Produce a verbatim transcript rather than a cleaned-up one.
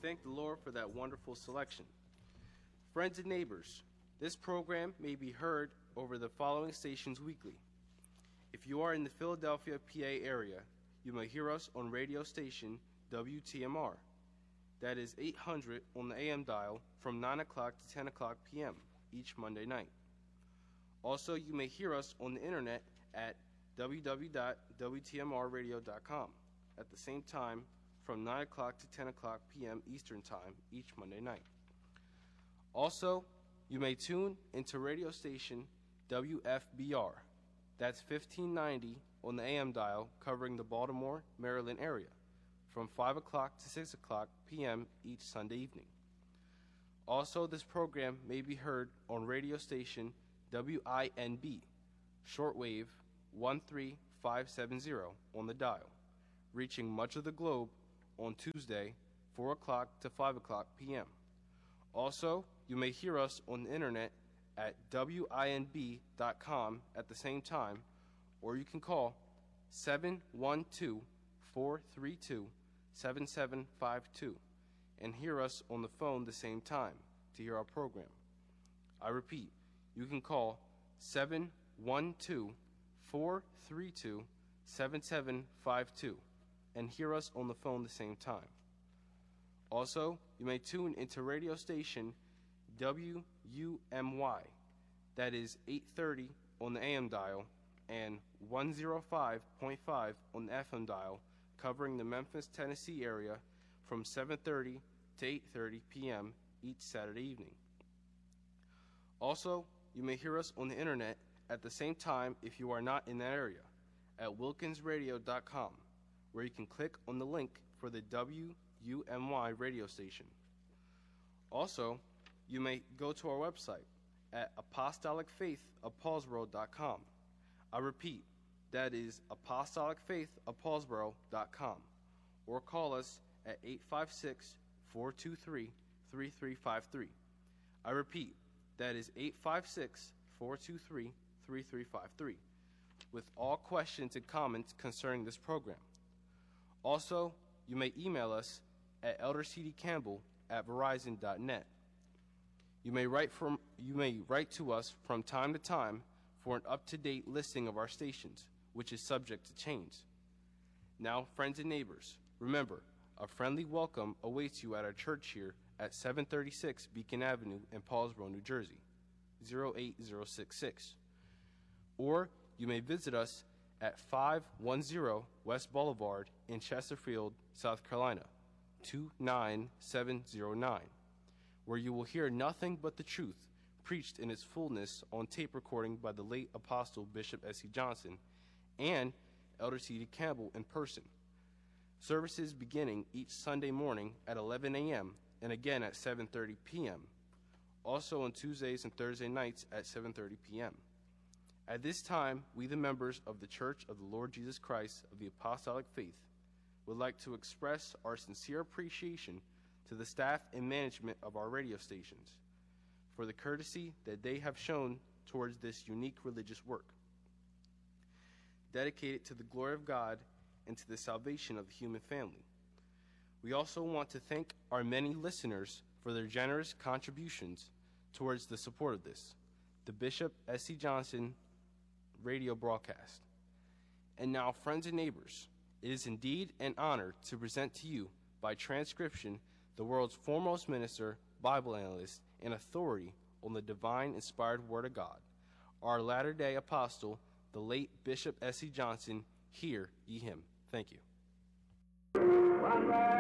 thank the Lord for that wonderful selection. Friends and neighbors, this program may be heard over the following stations weekly. If you are in the Philadelphia, P A area, you may hear us on radio station W T M R. That is eight hundred on the A M dial from nine o'clock to ten o'clock p m each Monday night. Also, you may hear us on the internet at w w w dot w t m r radio dot com at the same time from nine o'clock to ten o'clock p m Eastern Time each Monday night. Also, you may tune into radio station W F B R. That's fifteen ninety on the A M dial covering the Baltimore, Maryland area from five o'clock to six o'clock p m each Sunday evening. Also, this program may be heard on radio station W I N B, shortwave one three five seven zero on the dial, reaching much of the globe on Tuesday, four o'clock to five o'clock p m Also, you may hear us on the internet at w i n b dot com at the same time, or you can call seven one two, four three two, seven seven five two and hear us on the phone the same time to hear our program. I repeat, you can call seven one two, four three two, seven seven five two and hear us on the phone the same time. Also, you may tune into radio station W U M Y, that is eight thirty on the A M dial and one oh five point five on the F M dial, covering the Memphis, Tennessee area from seven thirty to eight thirty p m each Saturday evening. Also, you may hear us on the internet at the same time if you are not in that area at wilkins radio dot com, where you can click on the link for the W U M Y radio station. Also, you may go to our website at apostolic faith of paulsboro dot com. I repeat, that is apostolic faith of paulsboro dot com, or call us at eight five six, four two three, three three five three. I repeat, that is eight five six, four two three, three three five three, with all questions and comments concerning this program. Also, you may email us at eldercdcampbell at verizon dot net. You may write from you may write to us from time to time for an up-to-date listing of our stations, which is subject to change. Now, friends and neighbors, remember, a friendly welcome awaits you at our church here at seven thirty-six Beacon Avenue in Paulsboro, New Jersey, zero eight zero six six. Or you may visit us at five ten West Boulevard in Chesterfield, South Carolina, two nine seven zero nine, where you will hear nothing but the truth preached in its fullness on tape recording by the late Apostle Bishop S C Johnson and Elder C D Campbell in person. Services beginning each Sunday morning at eleven a m and again at seven thirty p m Also on Tuesdays and Thursday nights at seven thirty p m At this time, we, the members of the Church of the Lord Jesus Christ of the Apostolic Faith, would like to express our sincere appreciation to the staff and management of our radio stations for the courtesy that they have shown towards this unique religious work, dedicated to the glory of God and to the salvation of the human family. We also want to thank our many listeners for their generous contributions towards the support of this, the Bishop S C Johnson radio broadcast. And now, friends and neighbors, it is indeed an honor to present to you by transcription the world's foremost minister, Bible analyst, and authority on the divine inspired Word of God, our latter-day apostle, the late Bishop S C Johnson. Hear ye him. Thank you. One